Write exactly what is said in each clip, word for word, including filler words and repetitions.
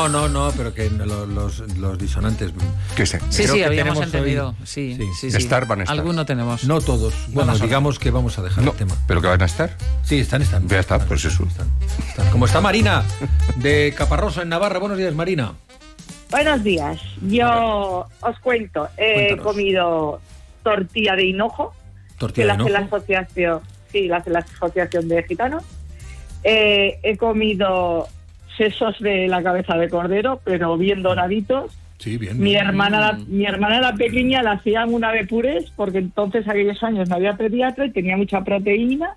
No, no, no, pero que los, los, los disonantes... ¿Qué sé? Sí, Creo sí, que habíamos entendido. hoy... Sí, Sí, sí, sí. Estar van a estar. Alguno tenemos. No todos. Bueno, Vamos a digamos que vamos a dejar No, el tema. ¿pero que van a estar? Sí, están, están. Ya está, pues eso. Están, están. Como está Marina, de Caparroso, en Navarra. Buenos días, Marina. Buenos días. Yo os cuento. He Cuéntanos. comido tortilla de hinojo, Tortilla que la de hace la hinojo. asociación, sí, la hace la asociación de gitanos. Eh, he comido sesos de la cabeza de cordero, pero bien doraditos. Sí, bien. Mi bien. hermana, la, mi hermana la pequeña la hacían una de purés, porque entonces aquellos años no había pediatra y tenía mucha proteína.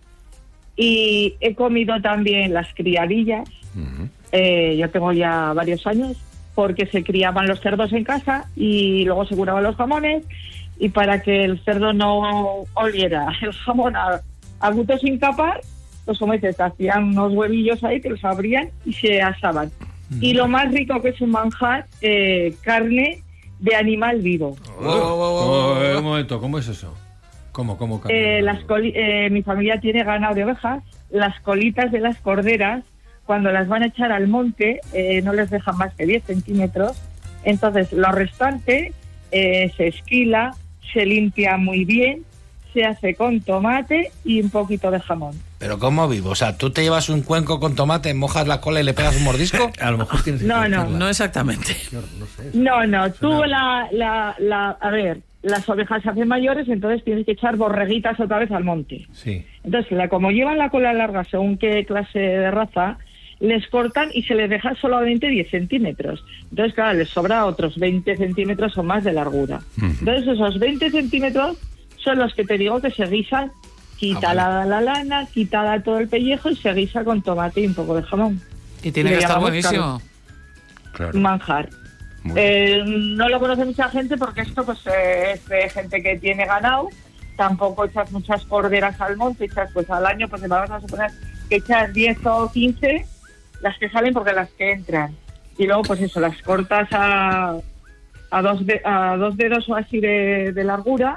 Y he comido también las criadillas. Uh-huh. Eh, yo tengo ya varios años, porque se criaban los cerdos en casa y luego se curaban los jamones, y para que el cerdo no oliera el jamón a, a gusto sin capar, pues como dices, hacían unos huevillos ahí que los abrían y se asaban. Y lo más rico que es un manjar, eh, carne de animal vivo. Oh, oh, oh, un momento, ¿cómo es eso? ¿Cómo, cómo? Eh, las coli- eh, mi familia tiene ganado de ovejas. Las colitas de las corderas, cuando las van a echar al monte, eh, no les dejan más que diez centímetros. Entonces, lo restante eh, se esquila, se limpia muy bien, se hace con tomate y un poquito de jamón. Pero ¿cómo vivo? O sea, ¿tú te llevas un cuenco con tomate, mojas la cola y le pegas un mordisco? A lo mejor tienes que No, no. cortarla. No exactamente. Claro, no sé. No, no, tú Suena- la, la, la... A ver, las ovejas se hacen mayores, entonces tienes que echar borreguitas otra vez al monte. Sí. Entonces, la, como llevan la cola larga según qué clase de raza, les cortan y se les deja solamente diez centímetros. Entonces, claro, les sobra otros veinte centímetros o más de largura. Ujú. Entonces, esos veinte centímetros son los que te digo que se guisan. Quita Ah, la, la lana, quita todo el pellejo y se guisa con tomate y un poco de jamón. Y tiene Y que le estar llamamos buenísimo. Claro. Manjar. Muy bien. Eh, no lo conoce mucha gente porque esto pues eh, es de gente que tiene ganado. Tampoco echas muchas corderas al monte, echas pues al año, pues vamos a suponer que echas diez o quince, las que salen porque las que entran. Y luego pues eso, las cortas a, a, dos, de, a dos dedos o así de, de largura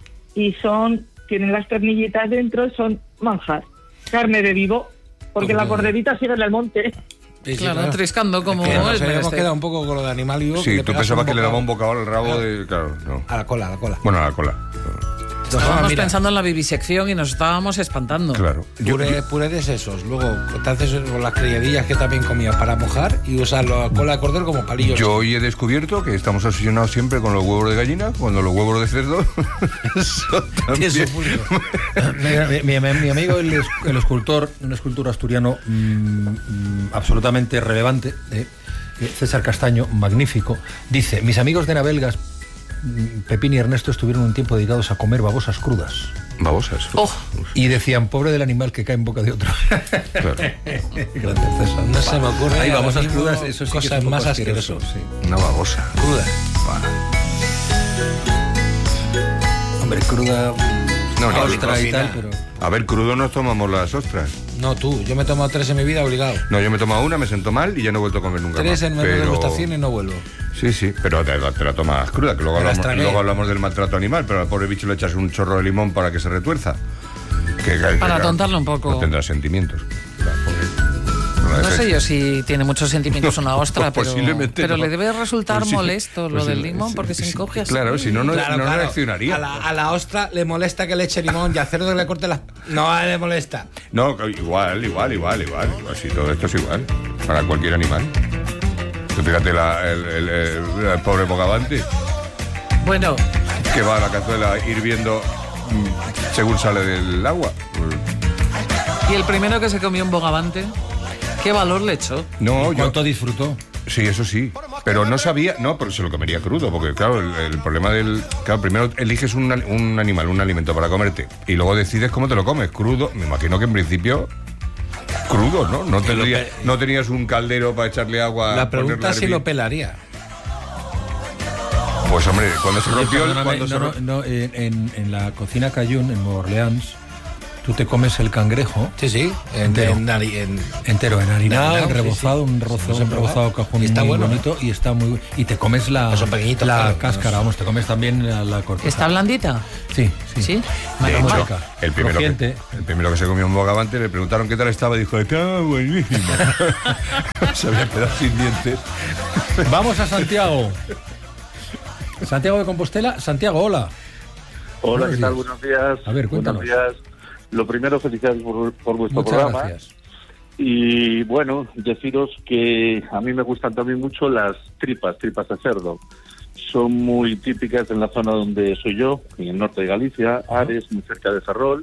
y son, tienen las pernillitas dentro, son manjar. Carne de vivo, porque la corderita sigue en el monte. Sí, sí, Claro, triscando como Es que nos es habíamos menester. quedado un poco con lo de animal vivo. Sí, le tú pegas pensabas un que le daba bocado un bocado al rabo de... Claro, no. A la cola, a la cola. Bueno, a la cola. Estábamos Mira, pensando en la vivisección y nos estábamos espantando. Claro. Yo- Puré, puré de sesos. Luego te haces con las criadillas que también comías para mojar y usas la cola de cordero como palillos. Yo hoy he descubierto que estamos obsesionados siempre con los huevos de gallina, cuando los huevos de cerdo son también... Eso, Julio. Mira, mi, mi- mi amigo, el, es- el escultor, un escultor asturiano mm, mm, absolutamente relevante, eh, César Castaño, magnífico, dice: mis amigos de Navelgas, mm, Pepín y Ernesto, estuvieron un tiempo dedicados a comer babosas crudas. Babosas. Oh. Y decían, pobre del animal que cae en boca de otro. Claro. Gracias, César. No se me ocurre Ahí ahora babosas mismo crudas, eso sí que cosas es un poco más asqueroso, asquerosas. sí. Una babosa. Cruda. Hombre, cruda, No, ni ostra y cocina. tal, pero... A ver, crudo nos tomamos las ostras. No, tú. Yo me he tomado tres en mi vida obligado. No, yo me he tomado una, me sentó mal y ya no he vuelto a comer nunca Tres más. en menú de Pero- degustación y no vuelvo. Sí, sí, pero te, te la tomas cruda, que luego Me las hablamos, tragué. luego hablamos del maltrato animal, pero al pobre bicho le echas un chorro de limón para que se retuerza. Que, que- Para que- tontarlo un poco. No tendrá sentimientos. La pobre. No es- sé yo si tiene muchos sentimientos una ostra, Pues pero, posiblemente pero no. le debe resultar Pues sí, molesto lo pues del sí, limón sí, porque se sí, encoge así. Claro, si no, no, Claro, no claro. reaccionaría. A la, a la ostra le molesta que le eche limón y al cerdo le corte las... No le molesta. No, igual, igual, igual, igual. Así todo esto es igual. Para cualquier animal. Tú fíjate la- el, el- el- el pobre bogavante Bueno, que va a la cazuela hirviendo mm, según sale del agua. y el primero que se comió un bogavante, ¿qué valor le echó? No, yo... ¿Cuánto disfrutó? Sí, eso sí. Pero no sabía... No, pero se lo comería crudo, porque claro, el, el problema del... Claro, primero eliges un, al- un animal, un alimento para comerte, y luego decides cómo te lo comes. Crudo, me imagino que en principio... Crudo, ¿no? No, Que lo tendría- pe- no tenías un caldero para echarle agua... La pregunta ponerlo a es si hervir. lo pelaría. Pues hombre, cuando se Oye, rompió... el- perdóname, cuando se no, ro- no, no, en, en- en la cocina Cajun, en Nueva Orleans, tú tú te comes el cangrejo. Sí, sí, en, Entero. en, nari- en- Entero, enharinado, Enharinado, sí, rebozado, sí. un, rozo, Los he un probado. rebozado cajón Y está muy bueno, bonito y está muy y te comes la, Son pequeñitos, la claro, cáscara, no vamos, te comes también la, la corteza. ¿Está blandita? Sí, sí. ¿Sí? De Menos hecho, mal. el primero, que, Crujiente. el primero que se comió un bogavante le preguntaron qué tal estaba y dijo, está buenísimo. Se había quedado sin dientes. Vamos a Santiago. Santiago de Compostela. Santiago, hola. Hola, Buenos ¿qué tal? días. Buenos días. A ver, cuéntanos. Buenos días. Lo primero, felicidades por, por vuestro Muchas programa. gracias. Y bueno, deciros que a mí me gustan también mucho las tripas, tripas de cerdo. Son muy típicas en la zona donde soy yo, en el norte de Galicia, Ares, muy cerca de Ferrol.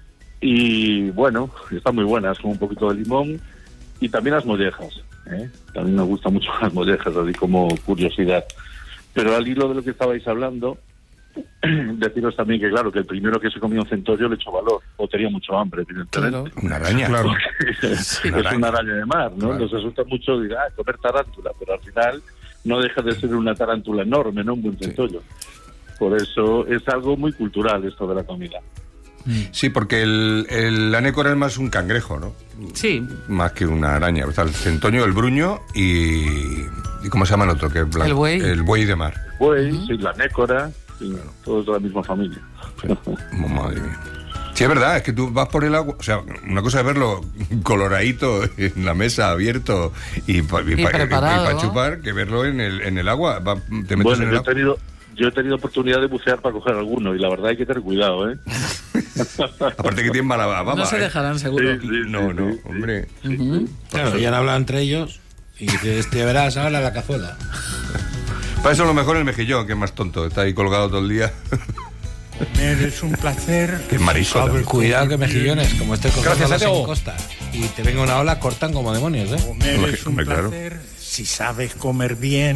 Y bueno, están muy buenas, con un poquito de limón. Y también las mollejas, ¿eh? También me gustan mucho las mollejas, así como curiosidad. Pero al hilo de lo que estabais hablando, deciros también que, claro, que el primero que se comió un centollo le echó valor, o tenía mucho hambre, evidentemente. Claro. Una araña. Claro. es una araña. una araña de mar, ¿no? Claro. Nos asusta mucho diga, ah, comer tarántula, pero al final no deja de ser una tarántula enorme, ¿no? Un buen centollo. Por eso es algo muy cultural esto de la comida. Sí, porque el, el anécora es más un cangrejo, ¿no? Sí. Más que una araña. O sea, el centoño, el bruño y... ¿Y cómo se llama el otro? Que es blanco. El buey. El buey de mar. Buey, sí, la nécora, sí, todos de la misma familia. Sí. Oh, madre mía. Sí, es verdad, es que tú vas por el agua, o sea, una cosa es verlo coloradito en la mesa, abierto y para Y preparado. pa chupar, que verlo en el, en el agua. Va, te metes Bueno, en el yo he, agua. tenido, yo he tenido oportunidad de bucear para coger alguno y la verdad hay que tener cuidado, ¿eh? Aparte que tiene mala baba. No se ¿eh? dejarán, seguro. Sí, sí, No, sí, no, sí, sí. hombre. Ujú. Claro, y han hablado entre ellos y dices, te verás ahora la cazuela. Para eso lo mejor el mejillón, que es más tonto, está ahí colgado todo el día. Comer es un placer. Que es marisco. Sabe también. Cuidado que mejillones, como estés Gracias, cogiendo Santiago. en costa y te venga una ola, cortan como demonios, ¿eh? Comer Hombre, es un hombre, claro. placer si sabes comer bien.